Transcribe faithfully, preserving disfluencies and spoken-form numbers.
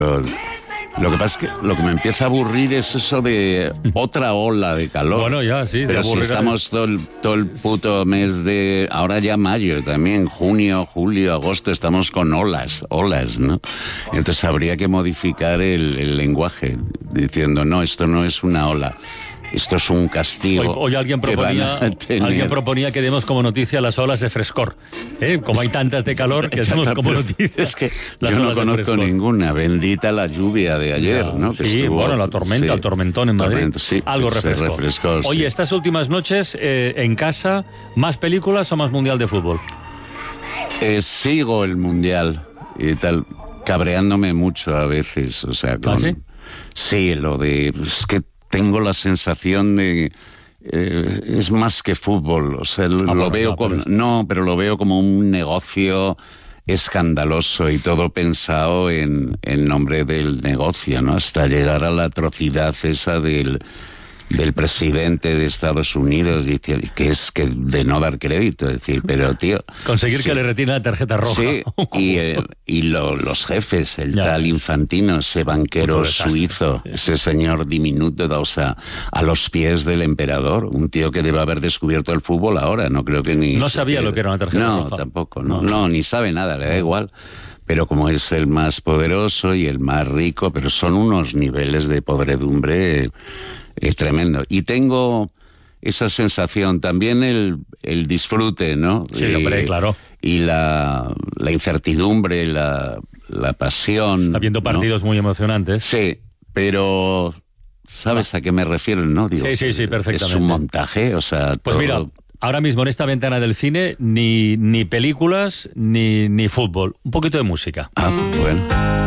Lo que pasa es que lo que me empieza a aburrir es eso de otra ola de calor. Bueno, ya, sí. Pero si estamos todo el, todo el puto mes de... Ahora ya mayo también, junio, julio, agosto, estamos con olas, olas, ¿no? Entonces habría que modificar el, el lenguaje, diciendo, no, esto no es una ola. Esto es un castigo. Hoy, hoy alguien, proponía, alguien proponía que demos como noticia las olas de frescor. ¿eh? Como hay tantas de calor, que demos como noticia. Es que las yo no conozco ninguna. Bendita la lluvia de ayer, ¿no? ¿no? Sí, estuvo, bueno, la tormenta, sí, el tormentón en Madrid. Tormento, sí, algo refrescó. refrescó Oye, sí. estas últimas noches, eh, en casa, ¿más películas o más mundial de fútbol? Eh, sigo el mundial y tal, cabreándome mucho a veces. O sea, con, ¿Ah, sí? Sí, lo de... Es que tengo la sensación de... Eh, es más que fútbol, o sea, ah, lo bueno, veo no, como... Pero es... No, pero lo veo como un negocio escandaloso y todo pensado en, en nombre del negocio, ¿no? Hasta llegar a la atrocidad esa del... del presidente de Estados Unidos, que es que de no dar crédito, es decir, pero tío... Conseguir sí. que le retire la tarjeta roja. Sí, y, eh, y lo, los jefes, el ya tal ves. Infantino, ese banquero suizo, sí. ese señor diminuto, o sea, a los pies del emperador, un tío que debe haber descubierto el fútbol ahora, no creo que ni... No sabía que, lo que era una tarjeta no, roja. No, tampoco, no, no, no, ni sabe nada, le da igual. Pero como es el más poderoso y el más rico, pero son unos niveles de podredumbre... Es tremendo. Y tengo esa sensación, también el, el disfrute, ¿no? Sí, y, hombre, claro. Y la, la incertidumbre, la, la pasión. Está viendo partidos, ¿no? Muy emocionantes. Sí, pero ¿sabes ah. a qué me refiero, no? Digo, sí, sí, sí, perfectamente. Es un montaje, o sea... Pues todo... mira, ahora mismo en esta ventana del cine, ni, ni películas, ni, ni fútbol. Un poquito de música. Ah, bueno.